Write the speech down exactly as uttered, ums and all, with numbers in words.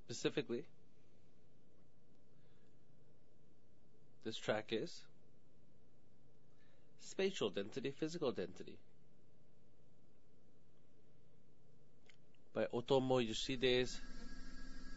Specifically, this track is Spatial Density, Physical Density by Otomo Yoshide's